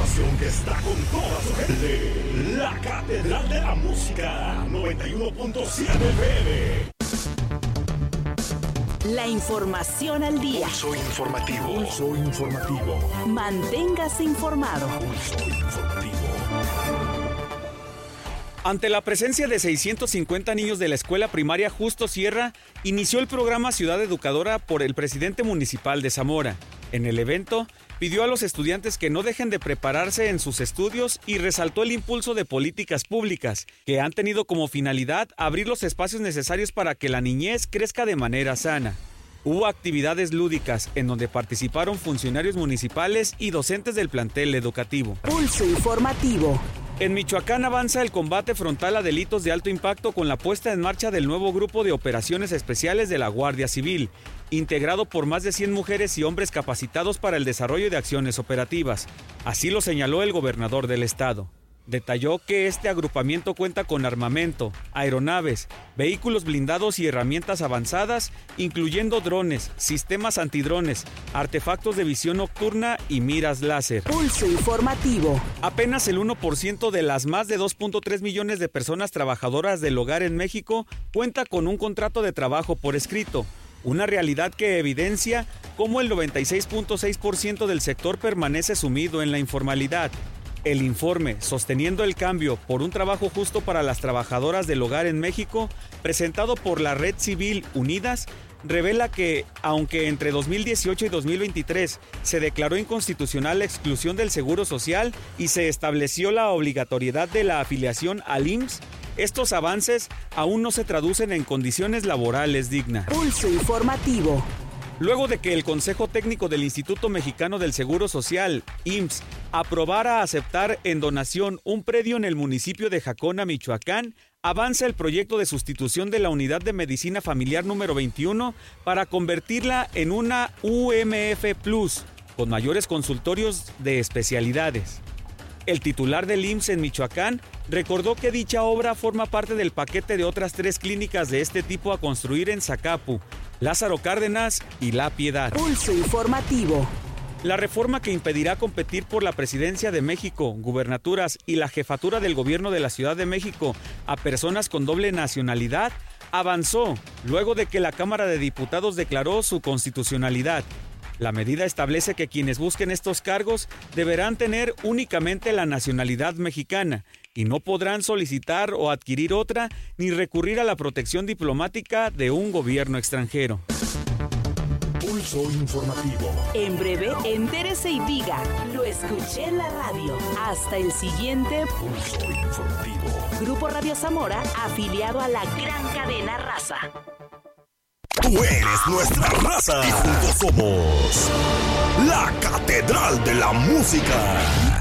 estación que está con toda su gente. La Catedral de la Música, 91.7 FM. La información al día. Pulso informativo. Pulso informativo. Manténgase informado. Pulso informativo. Ante la presencia de 650 niños de la escuela primaria Justo Sierra, inició el programa Ciudad Educadora por el presidente municipal de Zamora. En el evento, pidió a los estudiantes que no dejen de prepararse en sus estudios y resaltó el impulso de políticas públicas, que han tenido como finalidad abrir los espacios necesarios para que la niñez crezca de manera sana. Hubo actividades lúdicas en donde participaron funcionarios municipales y docentes del plantel educativo. Pulso informativo. En Michoacán avanza el combate frontal a delitos de alto impacto con la puesta en marcha del nuevo grupo de operaciones especiales de la Guardia Civil, integrado por más de 100 mujeres y hombres capacitados para el desarrollo de acciones operativas. Así lo señaló el gobernador del estado. Detalló que este agrupamiento cuenta con armamento, aeronaves, vehículos blindados y herramientas avanzadas, incluyendo drones, sistemas antidrones, artefactos de visión nocturna y miras láser. Pulso informativo. Apenas el 1% de las más de 2.3 millones de personas trabajadoras del hogar en México cuenta con un contrato de trabajo por escrito. Una realidad que evidencia cómo el 96.6% del sector permanece sumido en la informalidad. El informe Sosteniendo el Cambio por un Trabajo Justo para las Trabajadoras del Hogar en México, presentado por la Red Civil Unidas, revela que, aunque entre 2018 y 2023 se declaró inconstitucional la exclusión del Seguro Social y se estableció la obligatoriedad de la afiliación al IMSS, estos avances aún no se traducen en condiciones laborales dignas. Pulso informativo. Luego de que el Consejo Técnico del Instituto Mexicano del Seguro Social, IMSS, aprobara aceptar en donación un predio en el municipio de Jacona, Michoacán, avanza el proyecto de sustitución de la Unidad de Medicina Familiar número 21 para convertirla en una UMF Plus, con mayores consultorios de especialidades. El titular del IMSS en Michoacán recordó que dicha obra forma parte del paquete de otras 3 clínicas de este tipo a construir en Zacapu, Lázaro Cárdenas y La Piedad. Pulso informativo. La reforma que impedirá competir por la presidencia de México, gubernaturas y la jefatura del gobierno de la Ciudad de México a personas con doble nacionalidad avanzó luego de que la Cámara de Diputados declaró su constitucionalidad. La medida establece que quienes busquen estos cargos deberán tener únicamente la nacionalidad mexicana y no podrán solicitar o adquirir otra ni recurrir a la protección diplomática de un gobierno extranjero. Pulso informativo. En breve, entérese y diga, lo escuché en la radio. Hasta el siguiente Pulso informativo. Grupo Radio Zamora, afiliado a la gran cadena Raza. Tú eres nuestra raza y juntos somos la Catedral de la Música.